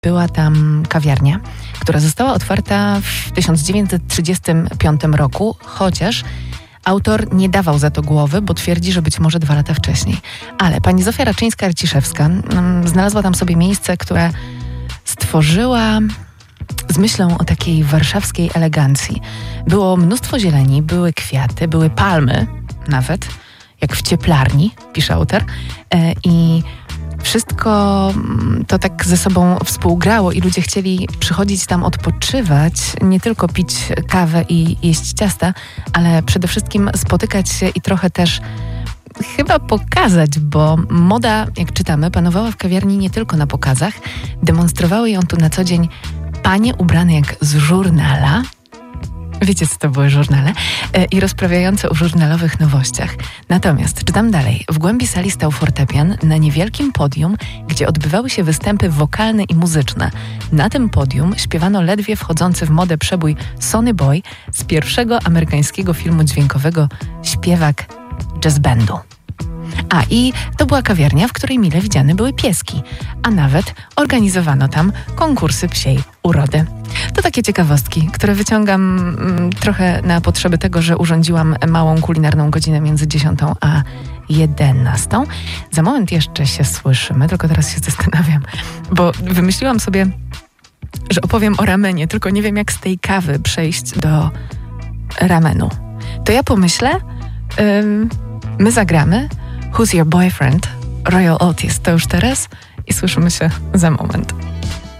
była tam kawiarnia, która została otwarta w 1935 roku, chociaż autor nie dawał za to głowy, bo twierdzi, że być może 2 lata wcześniej. Ale pani Zofia Raczyńska-Arciszewska znalazła tam sobie miejsce, które stworzyła z myślą o takiej warszawskiej elegancji. Było mnóstwo zieleni, były kwiaty, były palmy nawet, jak w cieplarni, pisze autor. I wszystko to tak ze sobą współgrało i ludzie chcieli przychodzić tam odpoczywać, nie tylko pić kawę i jeść ciasta, ale przede wszystkim spotykać się i trochę też chyba pokazać, bo moda, jak czytamy, panowała w kawiarni nie tylko na pokazach. Demonstrowały ją tu na co dzień panie ubrane jak z żurnala. Wiecie, co to były żurnale? I rozprawiające o żurnalowych nowościach. Natomiast, czytam dalej. W głębi sali stał fortepian na niewielkim podium, gdzie odbywały się występy wokalne i muzyczne. Na tym podium śpiewano ledwie wchodzący w modę przebój Sonny Boy z pierwszego amerykańskiego filmu dźwiękowego Śpiewak jazz bandu. I to była kawiarnia, w której mile widziane były pieski, a nawet organizowano tam konkursy psiej urody. To takie ciekawostki, które wyciągam trochę na potrzeby tego, że urządziłam małą kulinarną godzinę między 10 a 11. Za moment jeszcze się słyszymy, tylko teraz się zastanawiam, bo wymyśliłam sobie, że opowiem o ramenie, tylko nie wiem, jak z tej kawy przejść do ramenu. To ja pomyślę, my zagramy Who's Your Boyfriend? Royal Otis. To już teraz i słyszymy się za moment.